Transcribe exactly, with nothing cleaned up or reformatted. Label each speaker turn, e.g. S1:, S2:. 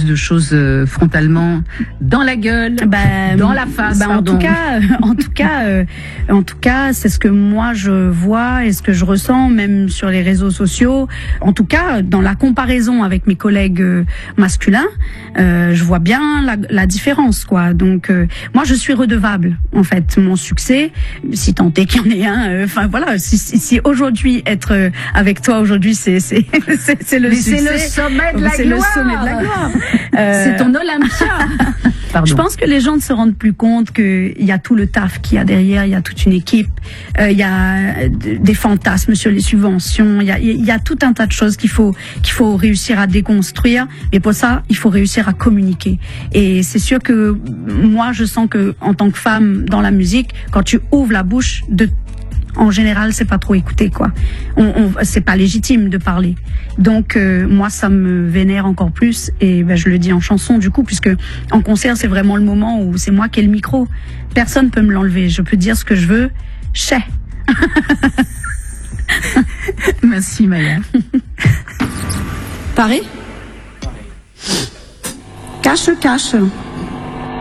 S1: plus de choses euh, frontalement dans la gueule,
S2: bah,
S1: dans la face.
S2: Bah, en tout cas, en tout cas, euh, en tout cas, c'est ce que moi je vois et ce que je ressens, même sur les réseaux sociaux. En tout cas, dans la comparaison avec mes collègues euh, masculins, euh, je vois bien la, la différence, quoi. Donc, euh, moi, je suis redevable, en fait, mon succès, si tant est qu'il y en ait un. Enfin, euh, voilà, si, si, si aujourd'hui être euh, avec toi aujourd'hui, c'est c'est c'est, c'est le
S1: Mais
S2: succès.
S1: C'est le sommet de la
S2: c'est
S1: gloire.
S2: le sommet de la gloire. Euh,
S1: c'est ton Olympia. Pardon.
S2: Je pense que les gens ne se rendent plus compte qu'il y a tout le taf qu'il y a derrière, il y a toute une équipe, euh, il y a des fantasmes sur les subventions, il y a, il y a tout un tas de choses qu'il faut qu'il faut réussir à déconstruire. Mais pour ça, il faut réussir à communiquer. Et c'est sûr que moi, je sens que en tant que femme dans la musique, quand tu ouvres la bouche de en général, c'est pas trop écouté, quoi. On, on, c'est pas légitime de parler. Donc, euh, moi, ça me vénère encore plus. Et ben, je le dis en chanson, du coup, puisque en concert, c'est vraiment le moment où c'est moi qui ai le micro. Personne peut me l'enlever. Je peux dire ce que je veux. Chais.
S1: Merci, Maya.
S2: Pareil. Cache, cache.